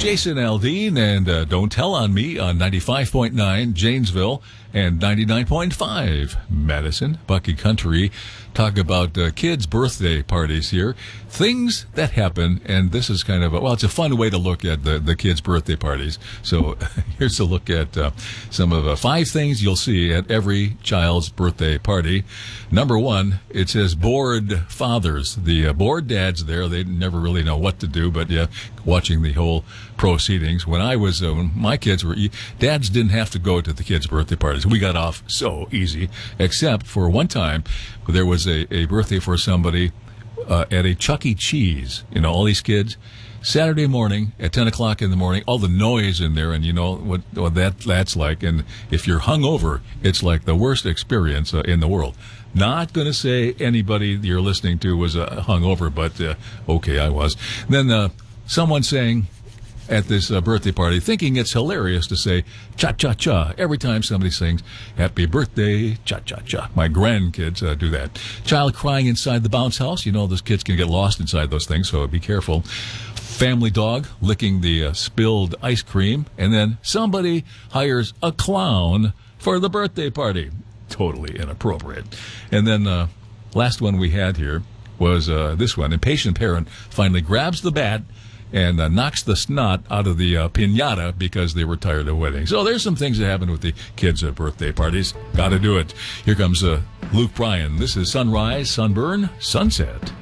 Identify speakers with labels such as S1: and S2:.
S1: Jason Aldean and Don't Tell on Me on 95.9 Janesville and 99.5 Madison. Bucky Country. Talk about kids' birthday parties here. Things that happen, and this is kind of it's a fun way to look at the kids' birthday parties. So here's a look at some of 5 things you'll see at every child's birthday party. Number 1, it says bored fathers. The bored dads there, they never really know what to do, but watching the whole proceedings. When I was, when my kids were, dads didn't have to go to the kids' birthday parties. We got off so easy, except for one time there was a birthday for somebody at a Chuck E. Cheese. You know, all these kids. Saturday morning at 10 o'clock in the morning, all the noise in there, and you know what that's like. And if you're hungover, it's like the worst experience in the world. Not going to say anybody you're listening to was hungover, but okay, I was. Then someone saying at this birthday party, thinking it's hilarious to say cha-cha-cha every time somebody sings happy birthday, cha-cha-cha. My grandkids do that. Child crying inside the bounce house. You know, those kids can get lost inside those things, so be careful. Family dog licking the spilled ice cream. And then somebody hires a clown for the birthday party. Totally inappropriate. And then last one we had here was this one. Impatient parent finally grabs the bat and knocks the snot out of the piñata because they were tired of waiting. So there's some things that happen with the kids' birthday parties. Got to do it. Here comes Luke Bryan. This is Sunrise, Sunburn, Sunset.